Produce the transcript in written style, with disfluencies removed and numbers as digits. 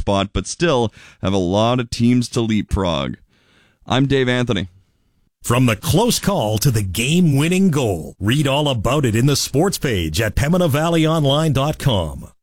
spot, but still have a lot of teams to leapfrog. I'm Dave Anthony. From the close call to the game-winning goal, read all about it in the sports page at PembinaValleyOnline.com.